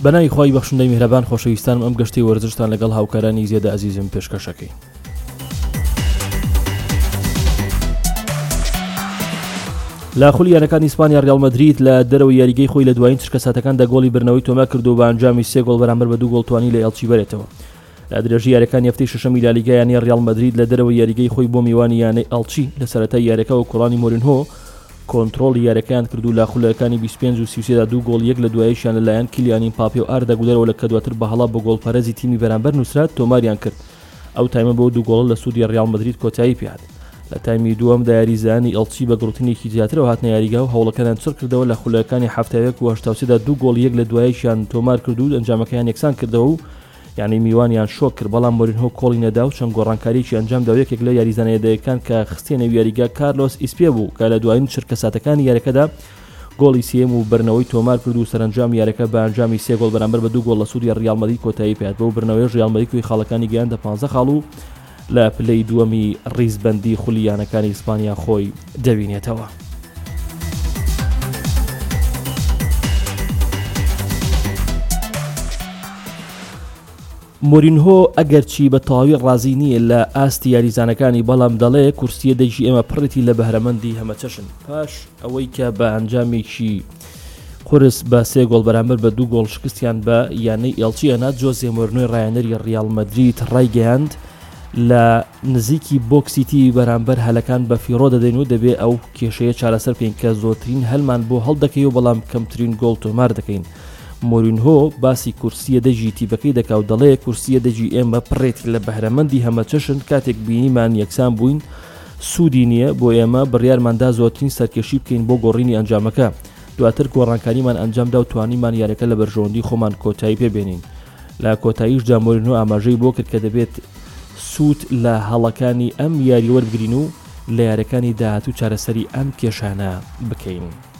بەناوی خوای بەخشندەی میهرەبان خۆشەویستانم ئەم گەشتەی وەرزشتان لەگەڵ هاوکارانی زێدە عەزیزم پێشکەشەکەی. لە خولیانەکانی ئیسپانیا ڕیال مەدرید لە دەرەوەی یاریگەی خۆی لە دوایین چرکە ساتەکاندا گۆڵی برنەوەی تۆمار کردو و بە ئەنجامی 3 گۆڵ بەرامبەر بە 2 گۆڵ توانی لە ئێڵچی بەرێتەوە. لە درێژی یاریەکانی هەفتەی شەشەمی لالیگا یانی ڕیال مەدرید لە دەرەوەی یاریگەی خۆی بۆ میوانی یانەی ئەڵچی لە سەرەتای یاریەکە و کوڕانی مۆرینهۆ کۆنتڕۆڵی یاریەکەیان کردو لە خولەکانی 25 و 33 دا 2 گۆڵ یەک لە دواییشیان لەلایەن کیلیان ئیمباپێ و ئاردا گولەرەوە لە کە دواتر بە هەڵا بە گۆڵپەرەزی تیمی بەرامبەر نووسرات تۆماریان کرد. ئەو تایمە بۆ 2 گۆڵ لە سوودی ڕیال مەدرید کۆتایی پێهات. لە تایمی دووەمدا یاریزانی ئەڵچی بە گڕوتنێکی زیاترەوە هاتنە یاریگا و هەوڵەکانیان چڕ کردەوە لە خولەکانی 71 و 83 دا 2 گۆڵ یەک لە دواییشیان تۆمار کرد و ئەنجامەکەیان یەکسان کردەوە و یعنی میوانیان شۆک کرد. بەڵام مۆرینهۆ کۆڵی نەدا و چەند گۆڕانکاریی ئەنجامدا و یەکێک لە یاریزانەیەدەیەکان کە خستێنە یاریگا کارلۆس ئیسپێ بوو کە لە دوایین چرکە ساتەکانی یاریەکەدا گۆڵی سێم و بەرنەوەی تۆمار کرد و سەرنجام یاریەکە بە ئەنجامی 3 گۆڵ بەرامبەر بە 2 گۆڵ لە سوودی ڕیال مەدرید کۆتایی پێهات. بەو بەرنەوەی ڕیال مەدرید کوی خاڵەکانی گەیاندە 15 خاڵ و لە پلەی دووەمی ڕیزبەندی خولیانەکانی ئیسپانیا خۆی دەبینێتەوە. مۆرینهۆ ئەگەرچی بە تەواوی ڕازی نییە لە ئاستی یاریزانەکانی بەڵام دەڵێ کورسیە دەیژی ئێمە پڕێتی لە بەهرەمەندی هەمەچەشن پاش ئەوەی کە بە ئەنجامێکی قورس بە 3 گۆڵ بەرامبەر بە 2 گۆڵ شکستیان بە یانەی ئێڵچی هێنات. جۆزێ مۆرینۆی ڕایەنەری ڕیال مەدرید ڕایگەیاند لە نزیکی بۆکسیتی بەرامبەر هەلەکان بە فیڕۆ دەدەین و دەبێ ئەو کێشەیە چارەسەر بکەین کە زۆرترین هەلمان بۆ هەڵدەکەی و بەڵام کەمترین گۆڵ تۆمار دەکەین. مۆرینهۆ باسی کورسیە دەژی تیپەکەی دەکا و دەڵێ کورسیە دەژی ئێمە پڕێتی لە بەهرەمەندی هەمەچەشن کاتێک بینیمان یەکسان بووین سوودی نییە بۆ ئێمە بڕیارماندا زۆرترین سەرکێشی بکەین بۆ گۆڕینی ئەنجامەکە. دواتر گۆڕانکاریمان ئەنجامدا و توانیمان یاریەکە لە بەرژەوەندی خۆمان کۆتایی پێبێنین. لە کۆتاییشدا مۆرینهۆ ئاماژەی بۆ کرد کە دەبێت سوود لە هەڵەکانی ئەم یاری وەربگرین و لە یاریەکانی داهاتوو چارەسەری ئەم کێشانە بکەین.